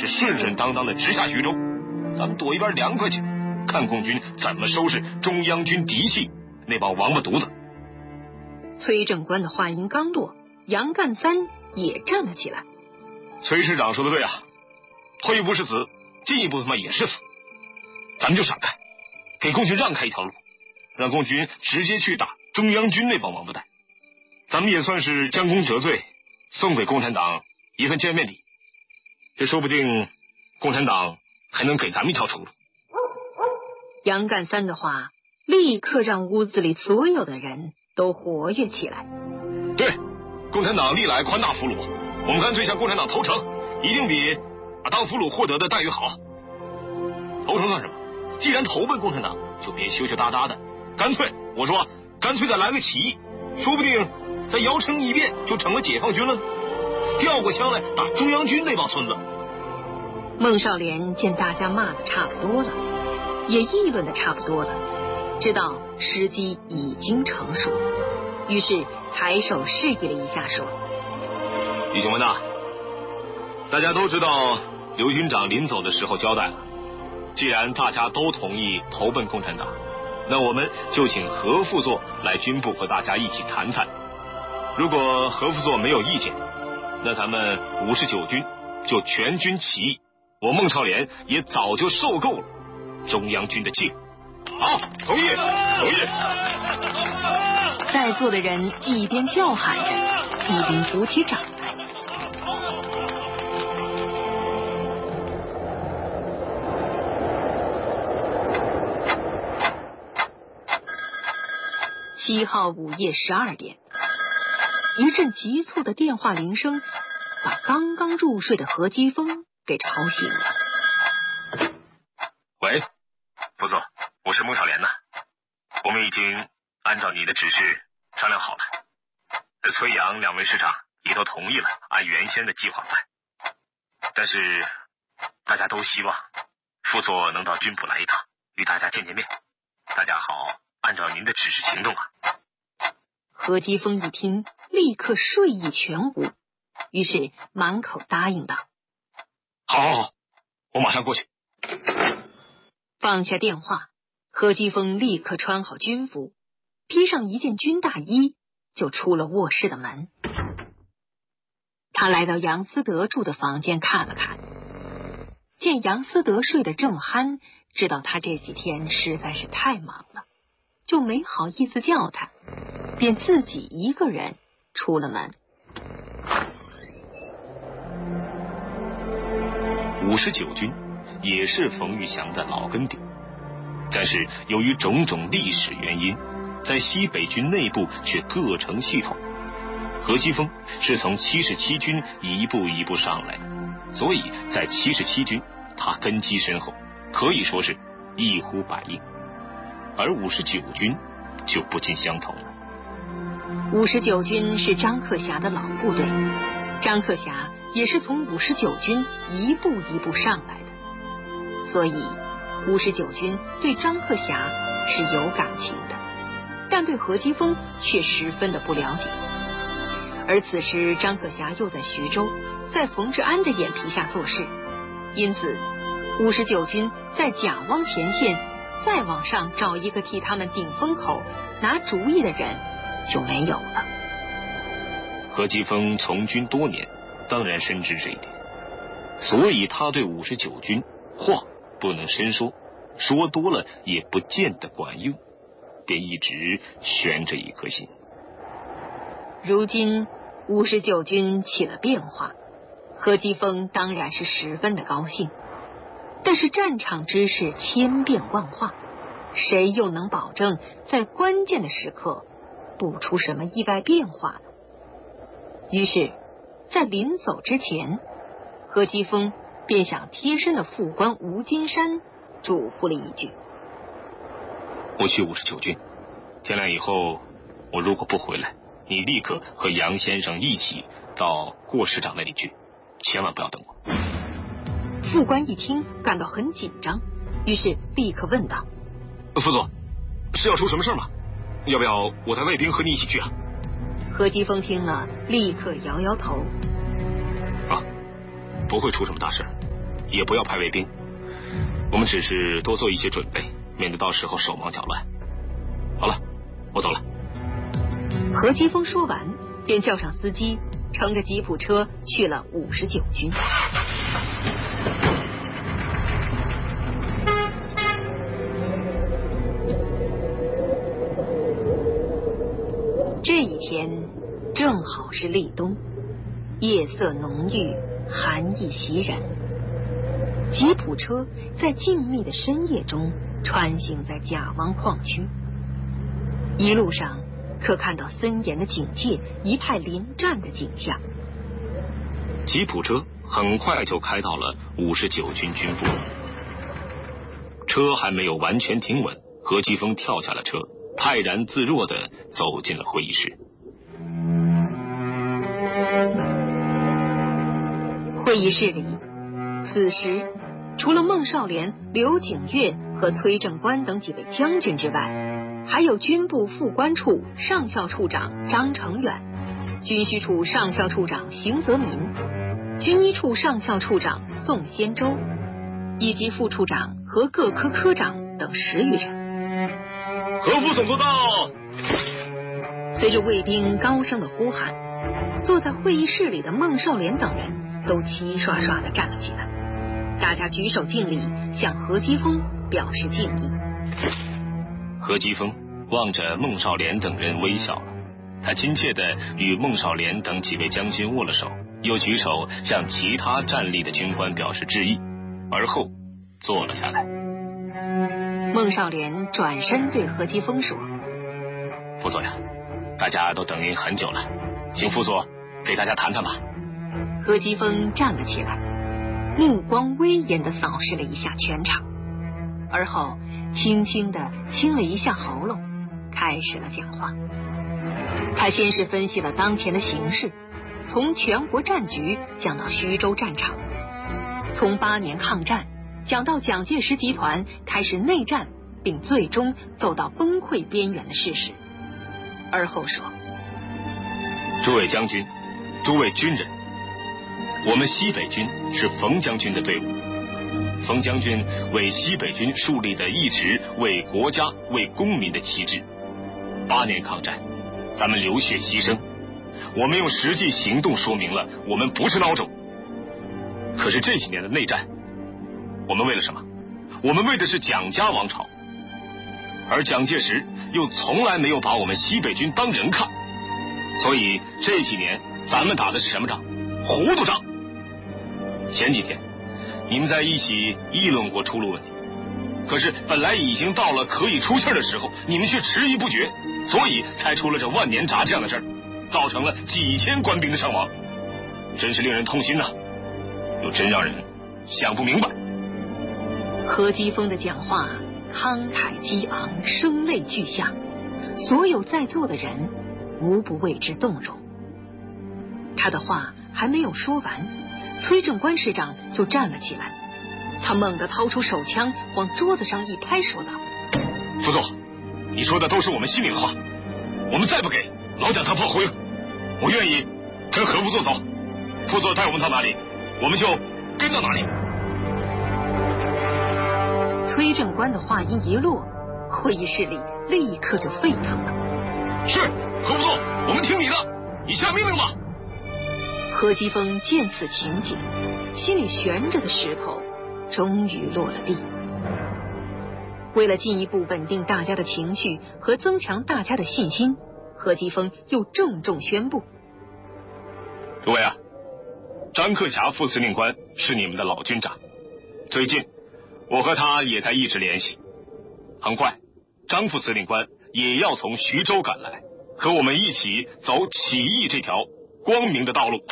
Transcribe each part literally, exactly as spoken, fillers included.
是顺顺当当的直下徐州，咱们躲一边凉快去，看共军怎么收拾中央军嫡系那帮王八犊子。 崔正官的话音刚落，杨干三也站了起来。 崔师长说的对啊，退一步是死，进一步他妈也是死，咱们就闪开，给共军让开一条路，让共军直接去打中央军那帮王八蛋，咱们也算是将功折罪，送给共产党一份见面礼。这说不定共产党还能给咱们一条出路。 杨干三的话立刻让屋子里所有的人都活跃起来。 对，共产党历来宽大俘虏，我们干脆向共产党投诚，一定比啊当俘虏获得的待遇好。投诚干什么？既然投奔共产党，就别羞羞答答的，干脆我说干脆再来个起义，说不定再摇身一变就成了解放军了，调过枪来打中央军那帮孙子。 孟少莲见大家骂的差不多了，也议论的差不多了，知道时机已经成熟，于是抬手示意了一下，说： 弟兄们呐，大家都知道刘军长临走的时候交代了，既然大家都同意投奔共产党，那我们就请何副座来军部和大家一起谈谈。如果何副座没有意见，那咱们五十九军就全军起义，我孟少莲也早就受够了中央军的气。好，同意，同意。 在座的人一边叫喊着，一边鼓起掌来。七号午夜十二点，一阵急促的电话铃声把刚刚入睡的何基峰给吵醒了。 喂，副座，我是孟少莲呐，我们已经按照你的指示商量好了，崔杨两位师长也都同意了按原先的计划办，但是大家都希望副座能到军部来一趟，与大家见见面，大家好按照您的指示行动啊。 何基峰一听，立刻睡意全无，于是满口答应道： 好好好，我马上过去。 放下电话，何基峰立刻穿好军服，披上一件军大衣，就出了卧室的门。他来到杨思德住的房间看了看，见杨思德睡得正酣，知道他这几天实在是太忙了，就没好意思叫他，便自己一个人出了门。 五十九军也是冯玉祥的老根底，但是由于种种历史原因，在西北军内部却各成系统。何基峰是从七十七军一步一步上来的，所以在七十七军他根基深厚，可以说是一呼百应。而五十九军就不尽相同了。 五十九军是张克侠的老部队，张克侠也是从五十九军一步一步上来的，所以五十九军对张克侠是有感情的，但对何基峰却十分的不了解。而此时张克侠又在徐州，在冯治安的眼皮下做事，因此五十九军在蒋汪前线再往上找一个替他们顶风口拿主意的人就没有了。 何基峰从军多年，当然深知这一点，所以他对五十九军话不能深说，说多了也不见得管用，便一直悬着一颗心。 如今五十九军起了变化，何基峰当然是十分的高兴，但是战场之事千变万化，谁又能保证在关键的时刻不出什么意外变化呢？于是在临走之前，何基峰便向贴身的副官吴金山嘱咐了一句： 我去五十九军，天亮以后我如果不回来，你立刻和杨先生一起到郭师长那里去，千万不要等我。 副官一听感到很紧张，于是立刻问道： 副座，是要出什么事吗？要不要我带卫兵和你一起去啊？ 何基峰听了立刻摇摇头： 啊，不会出什么大事， 也不要派卫兵，我们只是多做一些准备，免得到时候手忙脚乱。好了，我走了。 何基峰说完，便叫上司机，乘着吉普车去了五十九军。这一天正好是立冬，夜色浓郁，寒意袭人。吉普车在静谧的深夜中穿行在甲汪矿区，一路上可看到森严的警戒、一派临战的景象。 吉普车很快就开到了五十九军军部，车还没有完全停稳，何基峰跳下了车，泰然自若地走进了会议室。 会议室里，此时除了孟少莲、刘景岳和崔正官等几位将军之外，还有军部副官处上校处长张成远、军需处上校处长邢泽民、军医处上校处长宋先洲，以及副处长和各科科长等十余人。 何副总督到！ 随着卫兵高声的呼喊，坐在会议室里的孟少莲等人都齐刷刷地站了起来，大家举手敬礼，向何基峰表示敬意。 何基峰望着孟少莲等人微笑了，他亲切地与孟少莲等几位将军握了手，又举手向其他站立的军官表示致意，而后坐了下来。 孟少莲转身对何基峰说：“ 副座呀，大家都等您很久了，请副座给大家谈谈吧。” 何基峰站了起来，目光威严地扫视了一下全场，而后轻轻地清了一下喉咙，开始了讲话。他先是分析了当前的形势，从全国战局讲到徐州战场，从八年抗战讲到蒋介石集团开始内战，并最终走到崩溃边缘的事实。而后说：“ 诸位将军，诸位军人，我们西北军是冯将军的队伍，冯将军为西北军树立的一直为国家为公民的旗帜。八年抗战，咱们流血牺牲，我们用实际行动说明了我们不是孬种。可是这几年的内战，我们为了什么？我们为的是蒋家王朝，而蒋介石又从来没有把我们西北军当人看，所以这几年咱们打的是什么仗？糊涂仗。前几天你们在一起议论过出路问题，可是本来已经到了可以出气的时候，你们却迟疑不决，所以才出了这万年炸这样的事儿，造成了几千官兵的伤亡，真是令人痛心呐、啊，又真让人想不明白。 何基峰的讲话慷慨激昂，声泪俱下，所有在座的人无不为之动容。他的话还没有说完，崔正官师长就站了起来，他猛地掏出手枪往桌子上一拍，说道：“ 副座，你说的都是我们心里的话，我们再不给老蒋他炮灰了。我愿意跟何副座走，副座带我们到哪里，我们就跟到哪里。” 崔正官的话音一落，会议室里立刻就沸腾了。 是，何副座，我们听你的，你下命令吧。 何基峰见此情景，心里悬着的石头终于落了地。为了进一步稳定大家的情绪和增强大家的信心，何基峰又郑重宣布：“ 诸位啊，张克侠副司令官是你们的老军长，最近我和他也在一直联系，很快张副司令官也要从徐州赶来，和我们一起走起义这条光明的道路。”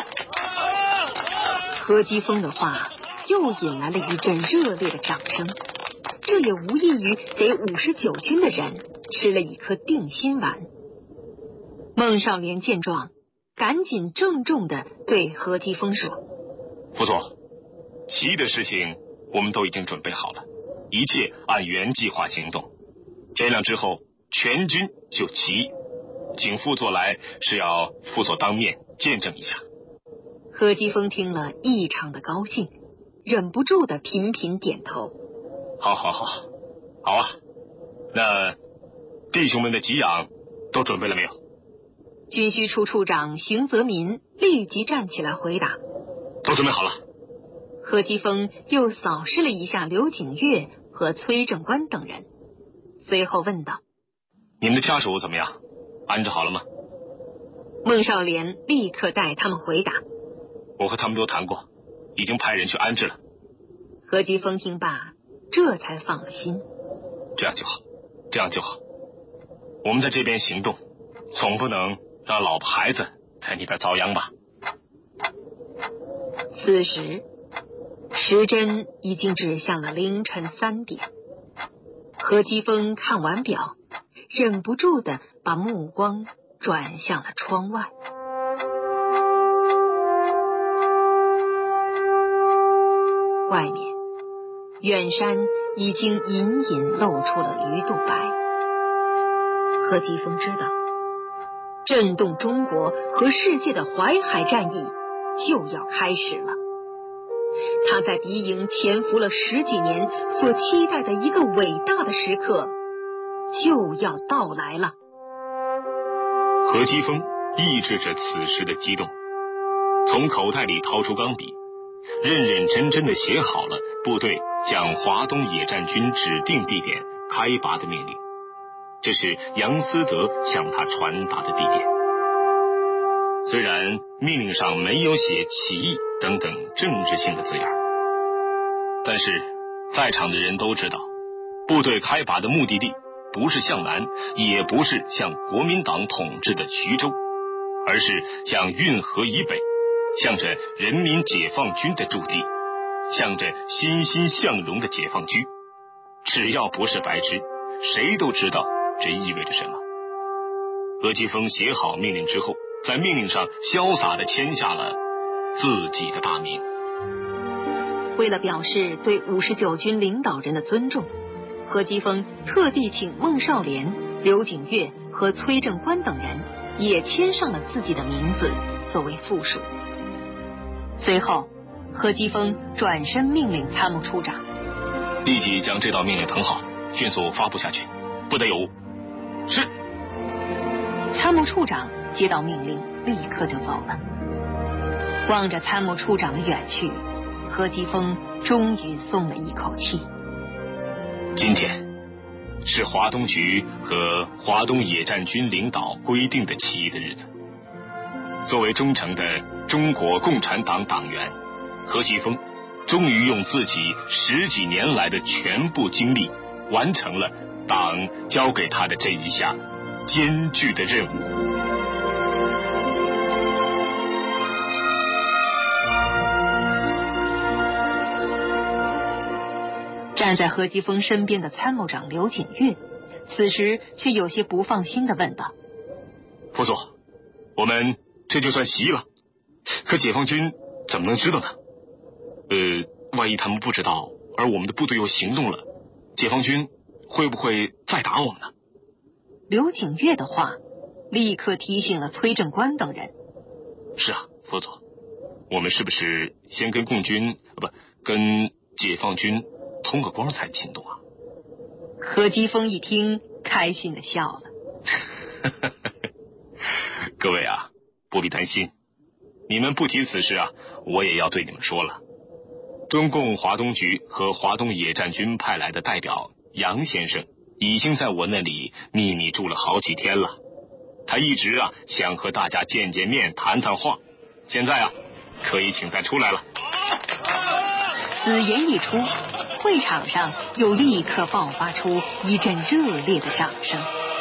何基峰的话又引来了一阵热烈的掌声，这也无异于给五十九军的人吃了一颗定心丸。孟少莲见状，赶紧郑重地对何基峰说：“ 副座，起义的事情我们都已经准备好了，一切按原计划行动。天亮之后，全军就起义，请副座来是要副座当面见证一下。” 何基峰听了异常的高兴， 忍不住的频频点头。 好好好，好啊。那弟兄们的给养都准备了没有？ 军需处处长邢泽民立即站起来回答： 都准备好了。 何基丰又扫视了一下刘景岳和崔正官等人，随后问道： 你们的家属怎么样？安置好了吗？ 孟少莲立刻带他们回答： 我和他们都谈过，已经派人去安置了。 何基丰听罢，这才放了心。 这样就好，这样就好。我们在这边行动，总不能让老婆孩子在那边遭殃吧。 此时时针已经指向了凌晨三点。何基丰看完表，忍不住的把目光转向了窗外。外面远山已经隐隐露出了鱼肚白。何基丰知道，震动中国和世界的淮海战役就要开始了。他在敌营潜伏了十几年所期待的一个伟大的时刻就要到来了。 何基丰抑制着此时的激动，从口袋里掏出钢笔，认认真真地写好了部队向华东野战军指定地点开拔的命令。这是杨思德向他传达的地点。虽然命令上没有写起义等等政治性的字眼，但是在场的人都知道，部队开拔的目的地不是向南，也不是向国民党统治的徐州，而是向运河以北，向着人民解放军的驻地，向着欣欣向荣的解放区。只要不是白痴，谁都知道这意味着什么。何基丰写好命令之后，在命令上潇洒地签下了自己的大名。 为了表示对五十九军领导人的尊重，何基丰特地请孟少莲、刘景岳和崔正官等人也签上了自己的名字作为附属。随后，何基丰转身命令参谋处长立即将这道命令誊好，迅速发布下去，不得有误。是。 参谋处长接到命令，立刻就走了。望着参谋处长的远去，何基丰终于松了一口气。 今天是华东局和华东野战军领导规定的起义的日子。作为忠诚的中国共产党党员，何基丰终于用自己十几年来的全部精力，完成了党交给他的这一项艰巨的任务。 站在何基丰身边的参谋长刘景岳，此时却有些不放心地问道： 副座，我们这就算起义了，可解放军怎么能知道呢？呃，万一他们不知道，而我们的部队又行动了，解放军会不会再打我们呢？ 刘景岳的话立刻提醒了崔正官等人。 是啊，副座，我们是不是先跟共军不跟解放军通个光才行动啊？ 何基丰一听，开心地笑了。 各位啊，不必担心，你们不提此事啊，我也要对你们说了。中共华东局和华东野战军派来的代表杨先生已经在我那里秘密住了好几天了，他一直啊想和大家见见面谈谈话，现在啊可以请他出来了。 此言一出，会场上又立刻爆发出一阵热烈的掌声。